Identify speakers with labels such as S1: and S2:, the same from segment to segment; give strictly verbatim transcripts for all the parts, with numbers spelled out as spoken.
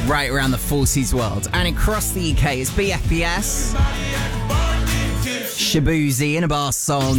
S1: right around the forces world and across the U K. It's B F B S, Shaboozey in a bar song,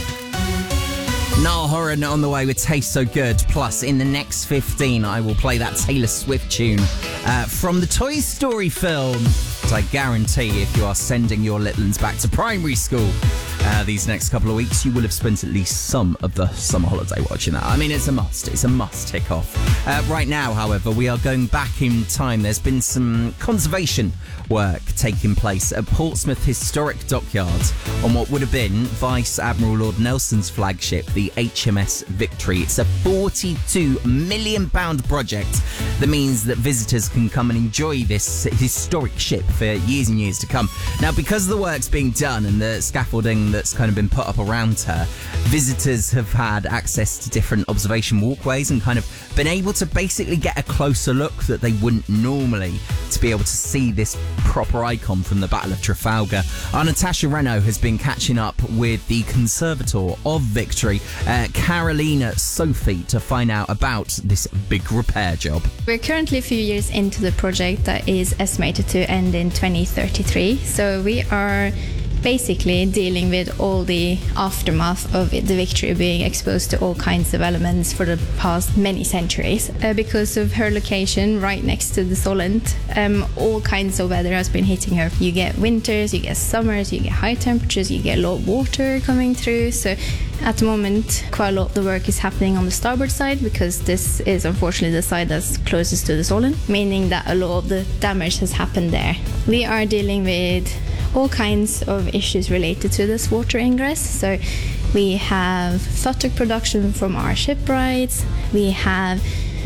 S1: Niall Horan on the way with Taste So Good. Plus, in the next fifteen, I will play that Taylor Swift tune uh, from the Toy Story film. But I guarantee if you are sending your little ones back to primary school uh, these next couple of weeks, you will have spent at least some of the summer holiday watching that. I mean, it's a must. It's a must tick off. Uh, right now, however, we are going back in time. There's been some conservation work taking place at Portsmouth Historic Dockyards on what would have been Vice Admiral Lord Nelson's flagship, the H M S Victory. It's a forty-two million pounds project that means that visitors can come and enjoy this historic ship for years and years to come. Now, because the work's being done and the scaffolding that's kind of been put up around her, visitors have had access to different observation walkways and kind of been able to basically get a closer look that they wouldn't normally, to be able to see this proper icon from the Battle of Trafalgar. Our Natasha Renault has been catching up with the conservator of Victory, uh, Carolina Sophie, to find out about this big repair job.
S2: We're currently a few years into the project that is estimated to end in twenty thirty-three. So we are basically dealing with all the aftermath of the Victory being exposed to all kinds of elements for the past many centuries. Uh, because of her location right next to the Solent, um, all kinds of weather has been hitting her. You get winters, you get summers, you get high temperatures, you get a lot of water coming through. So at the moment, quite a lot of the work is happening on the starboard side, because this is unfortunately the side that's closest to the Solent, meaning that a lot of the damage has happened there. We are dealing with all kinds of issues related to this water ingress. So we have futtock production from our shipwrights, we have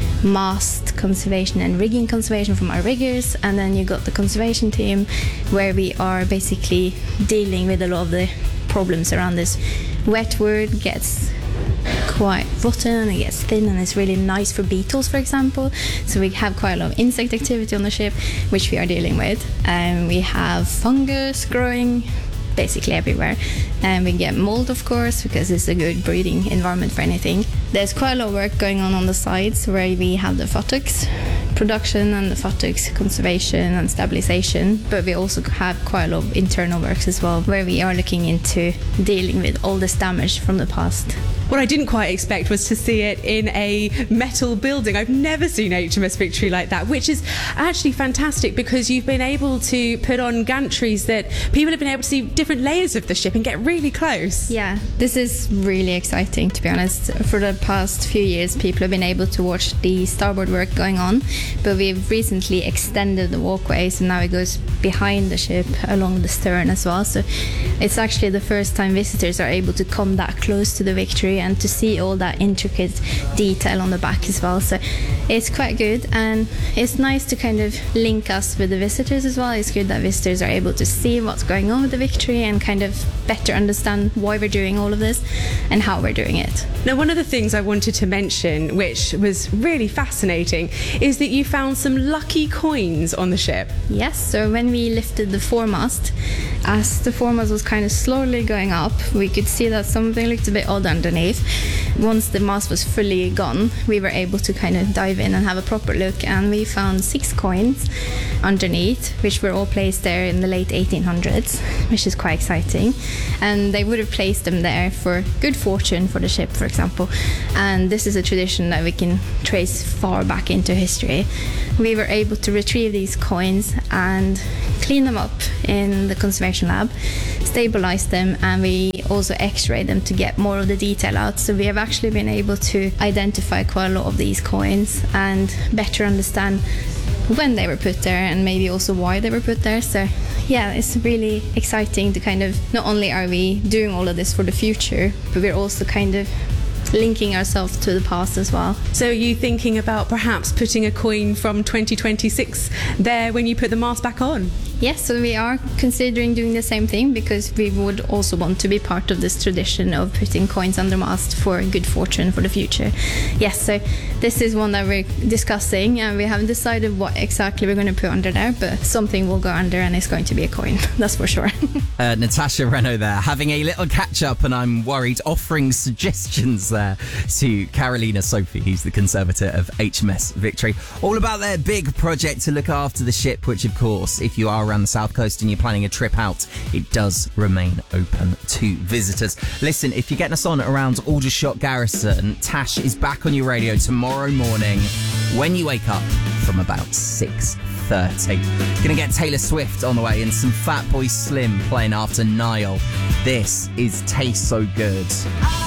S2: mast conservation and rigging conservation from our riggers, and then you got the conservation team, where we are basically dealing with a lot of the problems around this. Wet wood gets quite rotten, it gets thin, and it's really nice for beetles, for example. So we have quite a lot of insect activity on the ship, which we are dealing with. And um, we have fungus growing basically everywhere, and we get mold, of course, because it's a good breeding environment for anything. There's quite a lot of work going on on the sides, where we have the futtocks production and the futtocks conservation and stabilization, but we also have quite a lot of internal works as well, where we are looking into dealing with all this damage from the past.
S3: What I didn't quite expect was to see it in a metal building. I've never seen H M S Victory like that, which is actually fantastic, because you've been able to put on gantries that people have been able to see different layers of the ship and get really close.
S2: Yeah, this is really exciting, to be honest. For the past few years, people have been able to watch the starboard work going on, but we've recently extended the walkway, so now it goes behind the ship along the stern as well. So it's actually the first time visitors are able to come that close to the Victory and to see all that intricate detail on the back as well. So it's quite good, and it's nice to kind of link us with the visitors as well. It's good that visitors are able to see what's going on with the Victory and kind of better understand why we're doing all of this and how we're doing it.
S3: Now, one of the things I wanted to mention, which was really fascinating, is that you found some lucky coins on the ship.
S2: Yes, so when we lifted the foremast, as the foremast was kind of slowly going up, we could see that something looked a bit odd underneath. Once the mast was fully gone, we were able to kind of dive in and have a proper look, and we found six coins underneath, which were all placed there in the late eighteen hundreds, which is quite exciting. And they would have placed them there for good fortune for the ship, for example. And this is a tradition that we can trace far back into history. We were able to retrieve these coins and clean them up in the conservation lab, stabilize them, and we also x-ray them to get more of the detail out. So we have actually been able to identify quite a lot of these coins and better understand when they were put there and maybe also why they were put there. So yeah, it's really exciting to kind of, not only are we doing all of this for the future, but we're also kind of linking ourselves to the past as well.
S3: So are you thinking about perhaps putting a coin from twenty twenty-six there when you put the mast back on?
S2: Yes, so we are considering doing the same thing, because we would also want to be part of this tradition of putting coins under mast for good fortune for the future. Yes, so this is one that we're discussing, and we haven't decided what exactly we're going to put under there, but something will go under, and it's going to be a coin, that's for sure.
S1: uh, Natasha Renault there, having a little catch up, and I'm worried offering suggestions there there to Carolina Sophie, who's the conservator of H M S Victory, all about their big project to look after the ship, which, of course, if you are around the south coast and you're planning a trip out, it does remain open to visitors. Listen, if you're getting us on around Aldershot Garrison, Tash is back on your radio tomorrow morning when you wake up from about six thirty. Gonna get Taylor Swift on the way and some Fatboy Slim playing after Nile. This is Taste So Good.